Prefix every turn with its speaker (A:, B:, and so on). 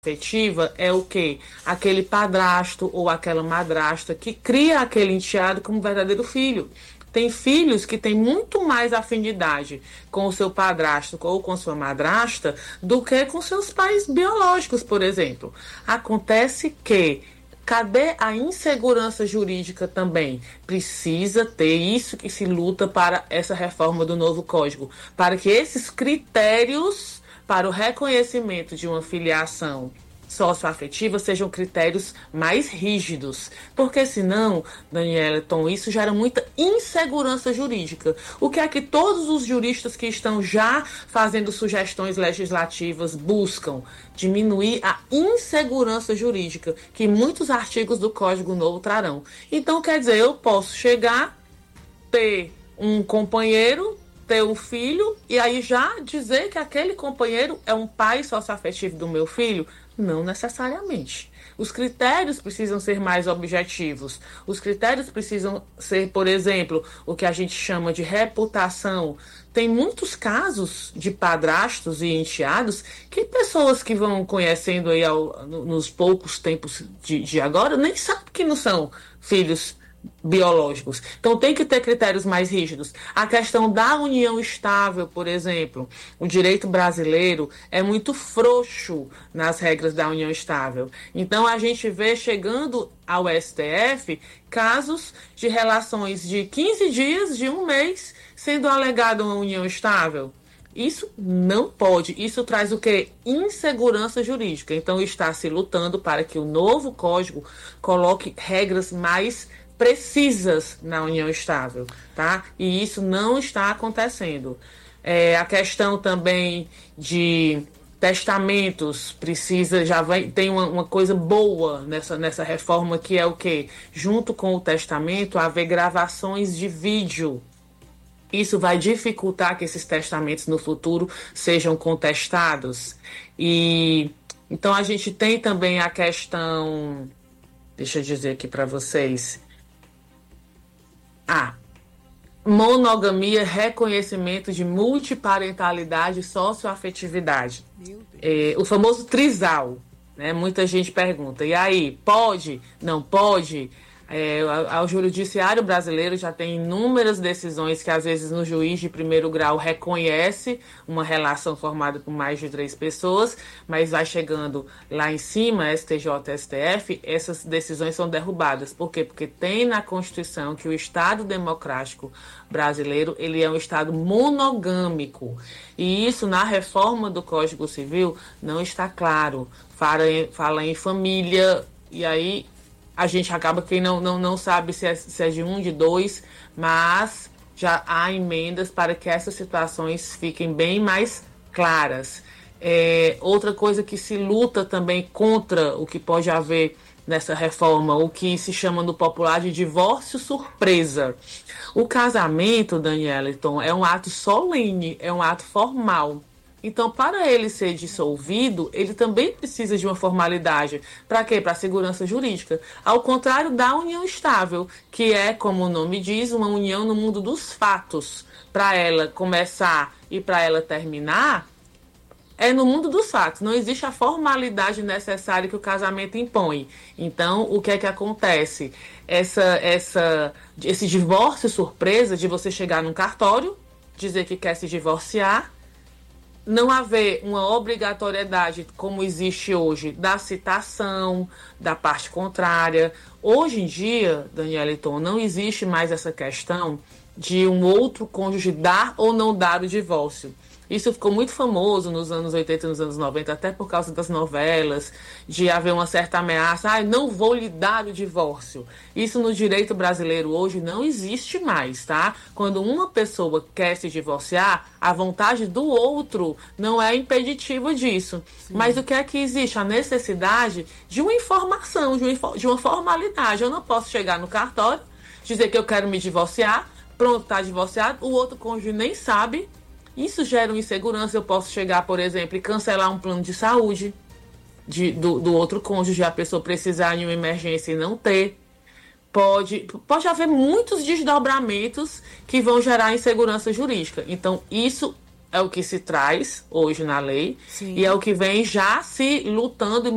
A: afetiva é o quê? Aquele padrasto ou aquela madrasta que cria aquele enteado como verdadeiro filho. Tem filhos que têm muito mais afinidade com o seu padrasto ou com sua madrasta do que com seus pais biológicos, por exemplo. Acontece que cadê a insegurança jurídica também? Precisa ter isso que se luta para essa reforma do novo Código, para que esses critérios para o reconhecimento de uma filiação socioafetiva sejam critérios mais rígidos, porque senão, Danielton, isso gera muita insegurança jurídica. O que é que todos os juristas que estão já fazendo sugestões legislativas buscam? Diminuir a insegurança jurídica que muitos artigos do Código Novo trarão. Então, quer dizer, eu posso chegar, ter um companheiro, ter um filho, e aí já dizer que aquele companheiro é um pai socioafetivo do meu filho? Não necessariamente. Os critérios precisam ser mais objetivos. Os critérios precisam ser, por exemplo, o que a gente chama de reputação. Tem muitos casos de padrastos e enteados que pessoas que vão conhecendo aí nos poucos tempos de agora nem sabem que não são filhos biológicos. Então tem que ter critérios mais rígidos. A questão da união estável, por exemplo, o direito brasileiro é muito frouxo nas regras da união estável. Então a gente vê chegando ao STF casos de relações de 15 dias, de um mês, sendo alegada uma união estável. Isso não pode. Isso traz o quê? Insegurança jurídica. Então está se lutando para que o novo código coloque regras mais precisas na união estável, tá? E isso não está acontecendo. A questão também de testamentos precisa, tem uma coisa boa nessa reforma, que é o quê? Junto com o testamento, haver gravações de vídeo. Isso vai dificultar que esses testamentos no futuro sejam contestados. E então a gente tem também a questão, deixa eu dizer aqui para vocês, monogamia, reconhecimento de multiparentalidade e socioafetividade. O famoso trisal, né? Muita gente pergunta, e aí, pode? Não pode? O judiciário brasileiro já tem inúmeras decisões que às vezes no juiz de primeiro grau reconhece uma relação formada por mais de 3 pessoas, mas vai chegando lá em cima, STJ, STF, essas decisões são derrubadas. Por quê? Porque tem na Constituição que o Estado democrático brasileiro, ele é um Estado monogâmico. E isso na reforma do Código Civil não está claro. Fala em família, e aí a gente acaba que não sabe se é de 1, de 2, mas já há emendas para que essas situações fiquem bem mais claras. Outra coisa que se luta também contra o que pode haver nessa reforma, o que se chama no popular de divórcio surpresa. O casamento, Danielton, é um ato solene, é um ato formal. Então, para ele ser dissolvido, ele também precisa de uma formalidade. Para quê? Para a segurança jurídica. Ao contrário da união estável, que é, como o nome diz, uma união no mundo dos fatos. Para ela começar e para ela terminar, é no mundo dos fatos. Não existe a formalidade necessária que o casamento impõe. Então, o que é que acontece? Esse divórcio surpresa de você chegar num cartório, dizer que quer se divorciar, não haver uma obrigatoriedade, como existe hoje, da citação da parte contrária. Hoje em dia, Danielton, não existe mais essa questão de um outro cônjuge dar ou não dar o divórcio. Isso ficou muito famoso nos anos 80 e nos anos 90, até por causa das novelas, de haver uma certa ameaça, não vou lhe dar o divórcio. Isso no direito brasileiro hoje não existe mais, tá? Quando uma pessoa quer se divorciar, a vontade do outro não é impeditiva disso. Sim. Mas o que é que existe? A necessidade de uma informação, de uma formalidade. Eu não posso chegar no cartório, dizer que eu quero me divorciar, pronto, tá divorciado, o outro cônjuge nem sabe. Isso gera uma insegurança. Eu posso chegar, por exemplo, e cancelar um plano de saúde do outro cônjuge, a pessoa precisar de uma emergência e não ter. Pode haver muitos desdobramentos que vão gerar insegurança jurídica. Então, isso é o que se traz hoje na lei. Sim. E é o que vem já se lutando